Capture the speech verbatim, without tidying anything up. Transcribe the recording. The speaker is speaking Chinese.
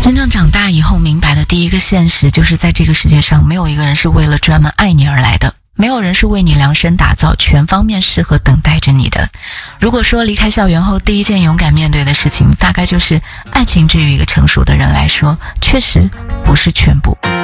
真正长大以后明白的第一个现实，就是在这个世界上没有一个人是为了专门爱你而来的，没有人是为你量身打造全方面适合等待着你的。如果说离开校园后第一件勇敢面对的事情，大概就是爱情，对于一个成熟的人来说确实不是全部。